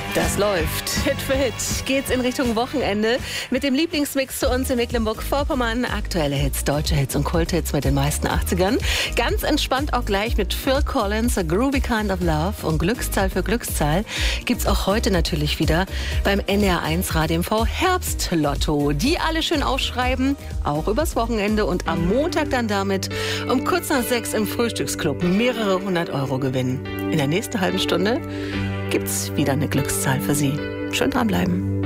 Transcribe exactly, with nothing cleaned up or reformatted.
Das läuft. Hit für Hit geht's in Richtung Wochenende mit dem Lieblingsmix zu uns in Mecklenburg-Vorpommern. Aktuelle Hits, deutsche Hits und Kulthits mit den meisten achtzigern. Ganz entspannt auch gleich mit Phil Collins, A Groovy Kind of Love und Glückszahl für Glückszahl gibt's auch heute natürlich wieder beim N D R eins Radio M V Herbstlotto. Die alle schön aufschreiben, auch übers Wochenende und am Montag dann damit um kurz nach sechs im Frühstücksclub mehrere hundert Euro gewinnen. In der nächsten halben Stunde gibt's wieder eine Glückszahl für Sie. Schön dranbleiben.